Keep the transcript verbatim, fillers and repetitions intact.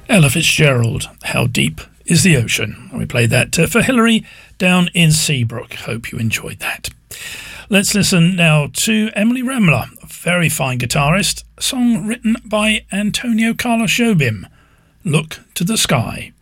Ella Fitzgerald, How Deep is the Ocean? And we played that uh, for Hilary down in Seabrook. Hope you enjoyed that. Let's listen now to Emily Remler, a very fine guitarist, a song written by Antonio Carlos Jobim, Look to the Sky.